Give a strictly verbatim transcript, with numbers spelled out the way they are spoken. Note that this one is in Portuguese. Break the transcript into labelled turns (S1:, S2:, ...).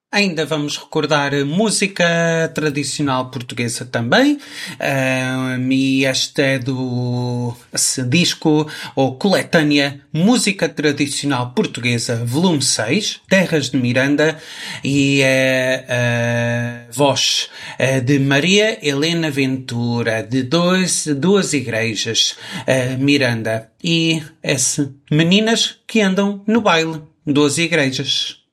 S1: Ainda vamos recordar música tradicional portuguesa também, um, e este é do esse disco, ou coletânea, Música Tradicional Portuguesa, volume seis, Terras de Miranda, e é a voz eh, de Maria Helena Ventura, de dois, duas igrejas, eh, Miranda, e esse Meninas que Andam no Baile, duas igrejas.